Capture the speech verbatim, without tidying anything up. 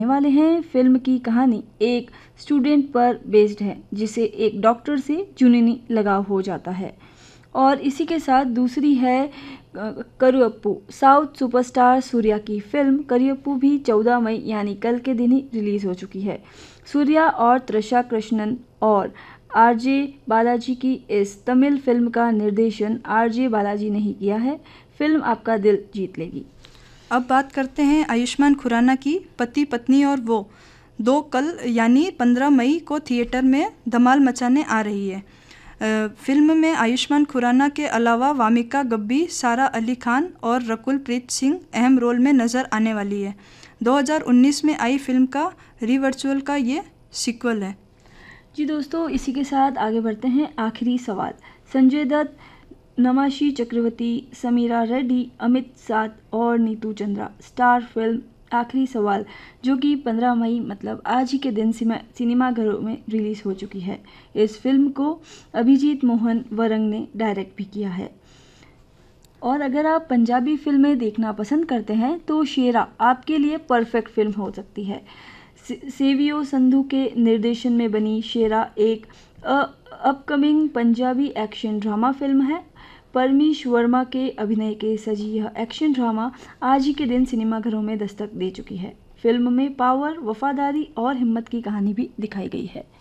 वाले हैं। फिल्म की कहानी एक स्टूडेंट पर बेस्ड है जिसे एक डॉक्टर से जुनूनी लगाव हो जाता है। और इसी के साथ दूसरी है करियप्पू। साउथ सुपरस्टार सूर्या की फिल्म करियप्पू भी चौदह मई यानी कल के दिन ही रिलीज़ हो चुकी है। सूर्या और त्रिशा कृष्णन और आरजे बालाजी की इस तमिल फिल्म का निर्देशन आरजे बालाजी ने ही किया है। फिल्म आपका दिल जीत लेगी। अब बात करते हैं आयुष्मान खुराना की पति पत्नी और वो दो कल यानी पंद्रह मई को थिएटर में धमाल मचाने आ रही है। फिल्म में आयुष्मान खुराना के अलावा वामिका गब्बी, सारा अली खान और रकुल प्रीत सिंह अहम रोल में नज़र आने वाली है। दो हज़ार उन्नीस में आई फिल्म का रिवर्चुअल का ये सीक्वल है। जी दोस्तों, इसी के साथ आगे बढ़ते हैं। आखिरी सवाल। संजय दत्त, नमाशी चक्रवर्ती, समीरा रेड्डी, अमित साध और नीतू चंद्रा स्टार फिल्म आखिरी सवाल, जो कि पंद्रह मई मतलब आज ही के दिन सिनेमाघरों में रिलीज़ हो चुकी है। इस फिल्म को अभिजीत मोहन वरंग ने डायरेक्ट भी किया है। और अगर आप पंजाबी फिल्में देखना पसंद करते हैं तो शेरा आपके लिए परफेक्ट फिल्म हो सकती है। सेवियो संधू के निर्देशन में बनी शेरा एक upcoming Punjabi action drama film है। परमीश वर्मा के अभिनय के सजी यह एक्शन ड्रामा आज ही के दिन सिनेमाघरों में दस्तक दे चुकी है। फिल्म में पावर, वफादारी और हिम्मत की कहानी भी दिखाई गई है।